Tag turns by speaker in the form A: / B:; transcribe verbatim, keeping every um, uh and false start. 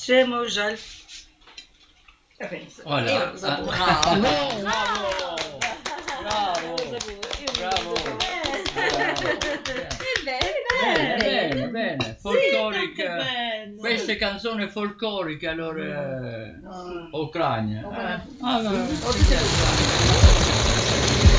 A: Siamo già.
B: Voilà.
A: Io lo sapevo.
B: Ah,
A: Bravo.
B: bravo, bravo, bravo. Bene, bene, bene. Folklorica. Queste canzoni folcloriche allora eh, Ucraina.
A: Ah.
B: Ah, no.